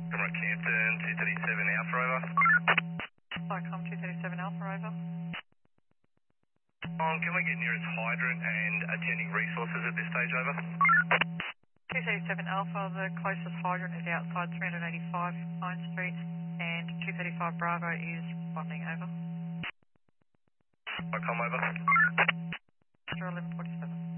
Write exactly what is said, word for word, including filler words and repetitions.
Comrade Campton, two thirty-seven Alpha, over. Cycom two thirty-seven Alpha, over. Um, can we get nearest hydrant and attending resources at this stage, over? two thirty-seven Alpha, the closest hydrant is outside three eighty-five Pine Street, and two thirty-five Bravo is responding, over. Cycom, over. eleven forty-seven.